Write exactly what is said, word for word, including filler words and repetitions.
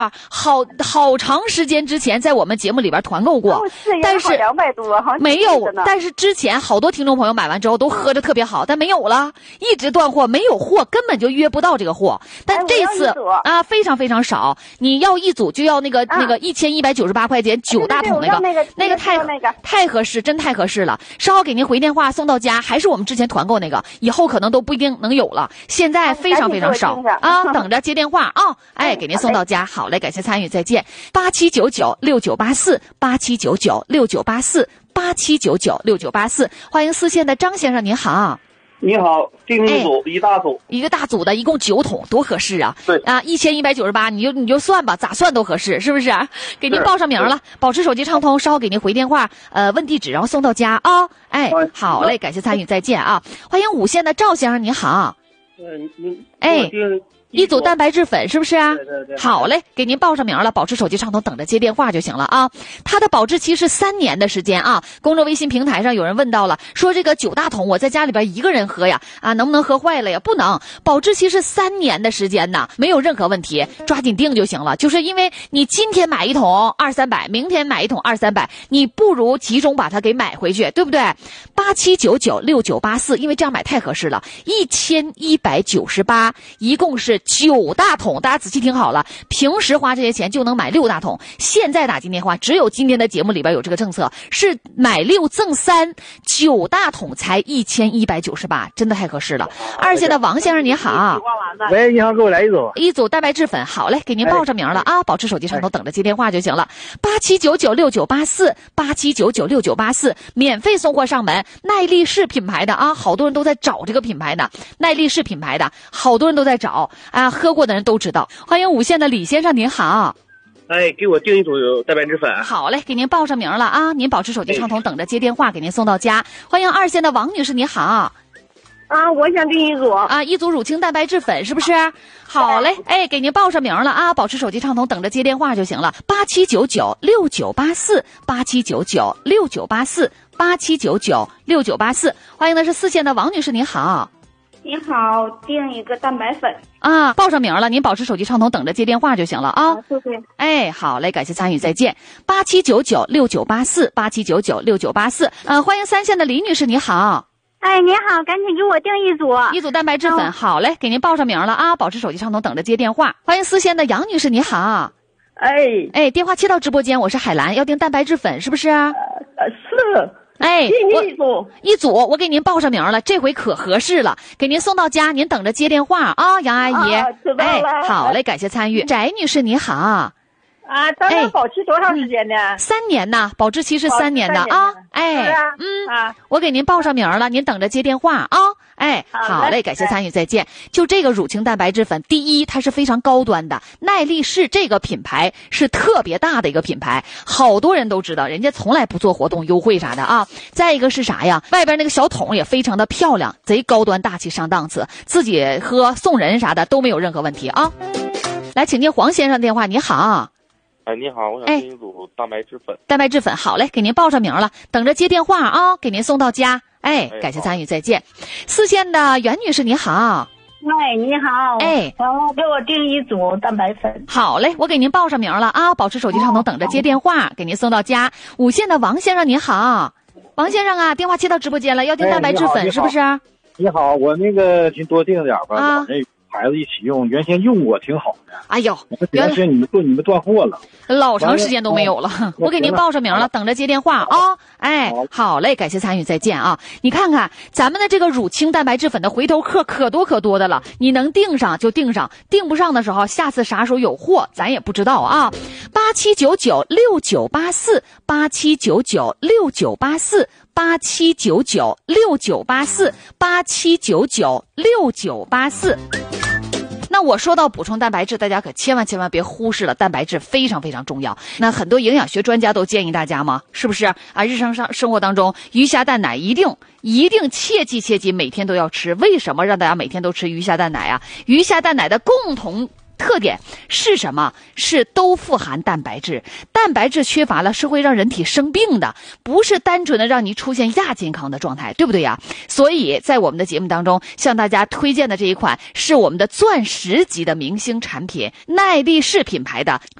啊，好好长时间之前在我们节目里边团购过， 哦、是但是两百多，好像没有。但是之前好多听众朋友买完之后都喝着特别好，但没有了，一直断货，没有货，根本就约不到这个货。但这次、 哎、 啊，非常非常少，你要一组就要那个、啊、那个一千一百九十八块钱九大桶那个， 那个那个太、 那个、 太合适，真太合适了。稍后给您回电话送到家，还是我们之前团购那个，以后可能都不一定能有了。现在非常非常少啊，等着接电话啊，哎，给您送到家。好嘞，感谢参与，再见。八七九九六九八四，八七九九六九八四，八七九九六九八四，欢迎四线的张先生，您好。 你好，订一组、哎、一大组， 一个大组的，一共九桶，多合适啊！ 对啊，一千一百九十八，你就你就算吧，咋算都合适，是不是？给您报上名了，保持手机畅通，稍后给您回电话，呃，问地址，然后送到家啊、哦。哎，好嘞，感谢参与，再见啊！欢迎五线的赵先生，你好。 嗯，你哎。一组蛋白质粉是不是啊？ 对对对。 好嘞，给您报上名了，保持手机畅通，等着接电话就行了啊。它的保质期是三年的时间啊。公众微信平台上有人问到了，说这个九大桶我在家里边一个人喝呀，啊，能不能喝坏了呀？不能，保质期是三年的时间呢，没有任何问题，抓紧订就行了。就是因为你今天买一桶二三百，明天买一桶二三百，你不如集中把它给买回去，对不对？八七九九六九八四，因为这样买太合适了，一千一百九十八，一共是九大桶，大家仔细听好了，平时花这些钱就能买六大桶，现在打进电话，只有今天的节目里边有这个政策，是买六赠三，九大桶才一千一百九十八，真的太合适了。二线的王先生你好。 喂，你好，给我来一组。 一组蛋白质粉，好嘞，给您报上名了啊，保持手机畅通，等着接电话就行了。八七九九六九八四，八七九九六九八四，免费送货上门，耐力士品牌的啊，好多人都在找这个品牌的，耐力士品牌的，好多人都在找啊，喝过的人都知道。欢迎五线的李先生您好。 哎，给我订一组蛋白质粉。 好嘞，给您报上名了啊，您保持手机畅通，等着接电话，给您送到家。欢迎二线的王女士你好。 啊，我想订一组啊，一组乳清蛋白质粉是不是？好嘞，哎，给您报上名了啊，保持手机畅通，等着接电话就行了。八七九九六九八四，八七九九六九八四，八七九九六九八四。欢迎的是四线的王女士，你好。 你好，订一个蛋白粉啊，报上名了，您保持手机畅通，等着接电话就行了啊。 谢谢。 哎，好嘞，感谢参与，再见。八七九九六九八四，八七九九六九八四。呃，欢迎三线的李女士，你好。 哎，你好，赶紧给我订一组一组蛋白质粉、哦、好嘞，给您报上名了啊，保持手机畅通，等着接电话。欢迎四线的杨女士，你好。 哎哎，电话切到直播间，我是海兰，要订蛋白质粉是不是？ 呃是。 哎， 一组一组，我给您报上名了，这回可合适了，给您送到家，您等着接电话啊，杨阿姨。 啊、知道了。 哎，好嘞，感谢参与。翟女士，你好。 啊，咱们保期多长时间呢？ 哎嗯、三年呐，保质期是三年的啊。哎， 啊、 嗯啊， 我给您报上名了，您等着接电话啊。哎，好嘞，感谢参与，再见。就这个乳清蛋白质粉，第一，它是非常高端的，耐力士这个品牌是特别大的一个品牌，好多人都知道，人家从来不做活动优惠啥的啊。再一个是啥呀？外边那个小桶也非常的漂亮，贼高端大气上档次，自己喝送人啥的都没有任何问题啊。来，请接黄先生电话，你好。 哎，你好，我想订一组蛋白质粉。 蛋白质粉，好嘞，给您报上名了，等着接电话啊，给您送到家。哎，感谢参与，再见。四线的袁女士，你好。 哎，你好。 哎， 然后给我订一组蛋白粉。 好嘞，我给您报上名了啊，保持手机畅通，等着接电话，给您送到家。五线的王先生，你好。王先生啊，电话接到直播间了，要订蛋白质粉、哎、是不是？ 你好，我那个先多订点吧。啊。孩子一起用，原先用过挺好的。 哎呦， 原先你们做你们断货了， 老长时间都没有了。了我给您报上名了，等着接电话啊、哦。哎，好嘞，感谢参与，再见啊！你看看咱们的这个乳清蛋白质粉的回头客可多可多的了，你能订上就订上，订不上的时候，下次啥时候有货咱也不知道啊。八七九九六九八四，八七九九六九八四。八七九九六九八四，八七九九六九八四。那我说到补充蛋白质，大家可千万千万别忽视了，蛋白质非常非常重要。那很多营养学专家都建议大家嘛，是不是啊？日常上生活当中，鱼虾蛋奶一定一定切记切记，每天都要吃。为什么让大家每天都吃鱼虾蛋奶啊？鱼虾蛋奶的共同特点是什么？是都富含蛋白质。蛋白质缺乏了是会让人体生病的，不是单纯的让你出现亚健康的状态，对不对呀？所以在我们的节目当中向大家推荐的这一款是我们的钻石级的明星产品，耐力士品牌的